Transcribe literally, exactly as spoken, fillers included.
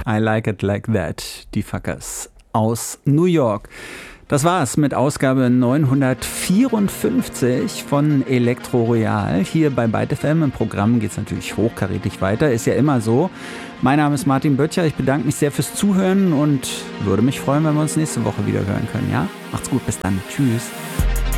I Like It Like That, die Fuckers aus New York. Das war's mit Ausgabe neunhundertvierundfünfzig von Elektro Royal. Hier bei Byte F M im Programm geht's natürlich hochkarätig weiter, ist ja immer so. Mein Name ist Martin Böttcher, ich bedanke mich sehr fürs Zuhören und würde mich freuen, wenn wir uns nächste Woche wieder hören können, ja? Macht's gut, bis dann, tschüss.